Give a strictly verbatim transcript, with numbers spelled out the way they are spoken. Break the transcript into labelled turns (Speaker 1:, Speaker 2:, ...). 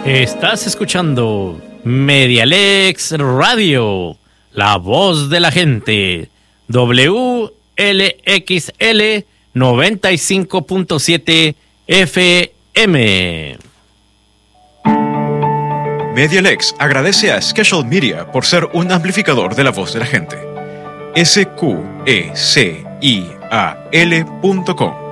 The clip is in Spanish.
Speaker 1: Estás escuchando Medialex Radio, la voz de la gente, W L X L noventa y cinco punto siete F M.
Speaker 2: Medialex agradece a Schedule Media por ser un amplificador de la voz de la gente. S Q E C I A L punto com